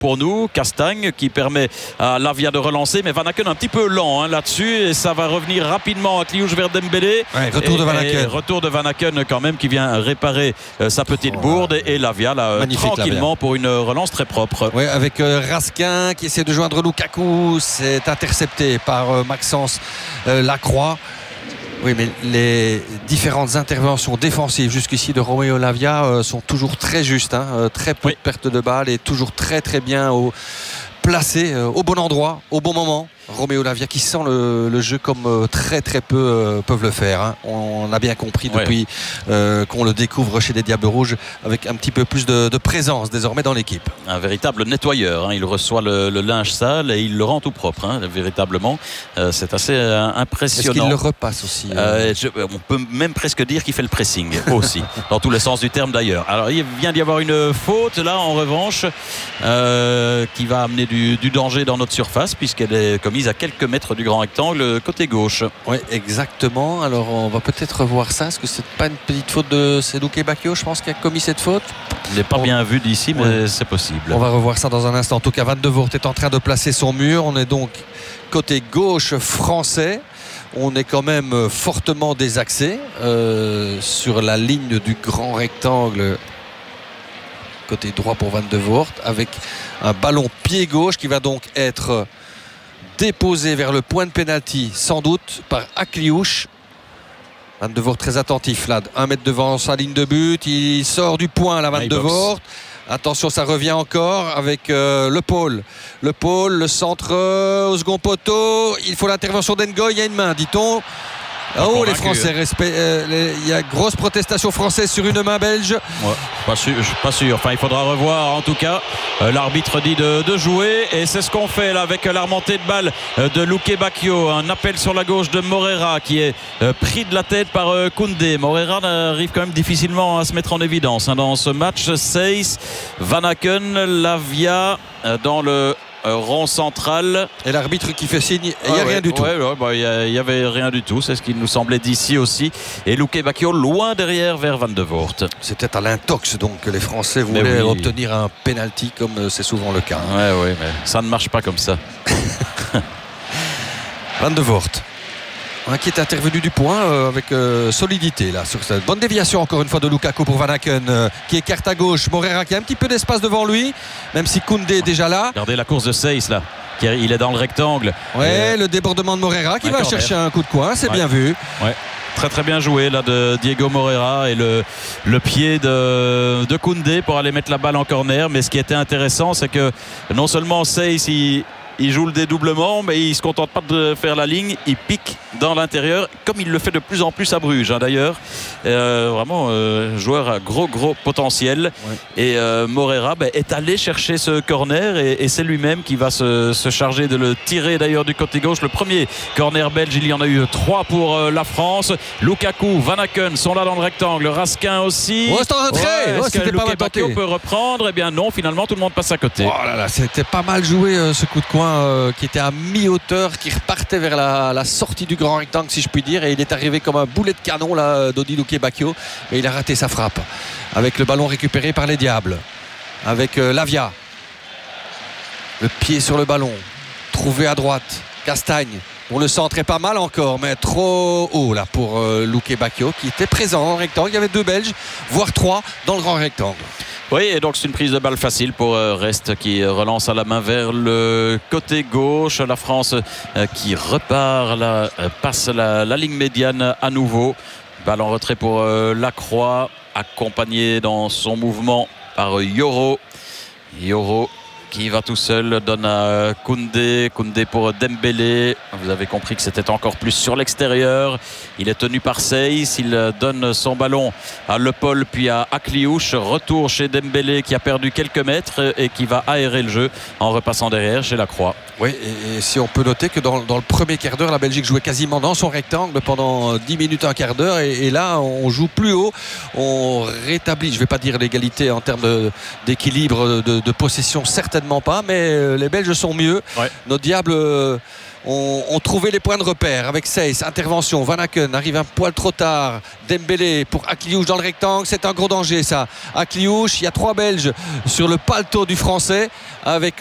pour nous. Castagne qui permet à Lavia de relancer, mais Van Aken un petit peu lent là-dessus, et ça va revenir rapidement à Kliouche vers Dembélé. Ouais, retour de Van Aken. Retour de Van Aken quand même, qui vient réparer sa petite bourde, et Lavia là, tranquillement Lavia. Pour une relance très propre. Oui, avec Raskin qui essaie de joindre Lukaku, c'est intercepté par Maxence Lacroix. Oui, mais les différentes interventions défensives jusqu'ici de Romeo Lavia sont toujours très justes, très peu de pertes de balles et toujours très très bien placé au bon endroit, au bon moment. Romeo Lavia qui sent le jeu comme très très peu peuvent le faire. On a bien compris depuis qu'on le découvre chez les Diables Rouges, avec un petit peu plus de présence désormais dans l'équipe. Un véritable nettoyeur. Il reçoit le linge sale et il le rend tout propre. Véritablement, c'est assez impressionnant. Est-ce qu'il le repasse aussi on peut même presque dire qu'il fait le pressing aussi, dans tous les sens du terme d'ailleurs. Alors il vient d'y avoir une faute là en revanche qui va amener du danger dans notre surface, puisqu'elle est commise à quelques mètres du grand rectangle côté gauche. Oui, exactement. Alors on va peut-être revoir ça. Est-ce que c'est pas une petite faute de Seduke Bakio, je pense, qui a commis cette faute? Il n'est pas bien vu d'ici, mais c'est possible. On va revoir ça dans un instant. En tout cas, Van de Voort est en train de placer son mur. On est donc côté gauche français. On est quand même fortement désaxé sur la ligne du grand rectangle côté droit pour Van de Voort, avec un ballon pied gauche qui va donc être déposé vers le point de pénalty, sans doute par Akliouche. Van de Voort très attentif là, 1 mètre devant sa ligne de but, il sort du point là, Van de Voort. Attention, ça revient encore avec le pôle, le centre au second poteau. Il faut l'intervention d'Engoy, il y a une main, dit-on. Oh, les Français, il y a grosse protestation française sur une main belge. Pas sûr. Enfin, il faudra revoir en tout cas. L'arbitre dit de jouer, et c'est ce qu'on fait là avec la remontée de balle de Luque Bacchio. Un appel sur la gauche de Morera qui est pris de la tête par Koundé. Morera arrive quand même difficilement à se mettre en évidence dans ce match. Seyss, Van Aken, Lavia dans le rond central, et l'arbitre qui fait signe, il n'y a rien du tout. Il n'y avait rien du tout, c'est ce qui nous semblait d'ici aussi, et Luque Bacchio loin derrière vers Van de Voort. C'était à l'intox donc que les Français voulaient obtenir un penalty, comme c'est souvent le cas. Mais ça ne marche pas comme ça. Van de Voort qui est intervenu du point avec solidité là sur cette bonne déviation encore une fois de Lukaku pour Van Aken qui écarte à gauche. Morera qui a un petit peu d'espace devant lui, même si Koundé est déjà là. Regardez la course de Seyss là, il est dans le rectangle. Le débordement de Morera qui va chercher un coup de coin, c'est bien vu. Très très bien joué là de Diego Morera, et le pied de Koundé pour aller mettre la balle en corner. Mais ce qui était intéressant, c'est que non seulement Seyss il joue le dédoublement, mais il ne se contente pas de faire la ligne, il pique dans l'intérieur, comme il le fait de plus en plus à Bruges d'ailleurs. Vraiment joueur à gros potentiel. Et Morera est allé chercher ce corner, et c'est lui-même qui va se charger de le tirer d'ailleurs du côté gauche. Le premier corner belge, il y en a eu 3 pour la France. Lukaku, Van Aken sont là dans le rectangle, Raskin aussi. C'est en retrait. Est-ce que Luque Bacchio peut reprendre? Eh bien non, finalement tout le monde passe à côté. C'était pas mal joué ce coup de coin qui était à mi-hauteur, qui repartait vers la sortie du grand rectangle, si je puis dire, et il est arrivé comme un boulet de canon là, Dodi Luque Bacchio, et il a raté sa frappe avec le ballon récupéré par les Diables, avec Lavia, le pied sur le ballon, trouvé à droite, Castagne. Le centre est pas mal encore, mais trop haut là pour Luque Bacchio, qui était présent dans le rectangle. Il y avait 2 Belges, voire 3 dans le grand rectangle. Oui, et donc c'est une prise de balle facile pour Rest qui relance à la main vers le côté gauche. La France qui repart, passe la ligne médiane à nouveau. Balle en retrait pour Lacroix, accompagné dans son mouvement par Yoro qui va tout seul, donne à Koundé pour Dembélé. Vous avez compris que c'était encore plus sur l'extérieur. Il est tenu par Seyss, il donne son ballon à Le Paul puis à Akliouche. Retour chez Dembélé qui a perdu quelques mètres et qui va aérer le jeu en repassant derrière chez Lacroix. Oui, et si on peut noter que dans le premier quart d'heure, la Belgique jouait quasiment dans son rectangle pendant 10 minutes, un quart d'heure, et là on joue plus haut, on rétablit, je ne vais pas dire l'égalité en termes d'équilibre de possession certainement, certainement pas, mais les Belges sont mieux. Ouais. Nos diables ont trouvé les points de repère avec Seyss, intervention, Van Aken arrive un poil trop tard, Dembélé pour Akliouche dans le rectangle, c'est un gros danger ça. Akliouche, il y a 3 Belges sur le paletot du Français avec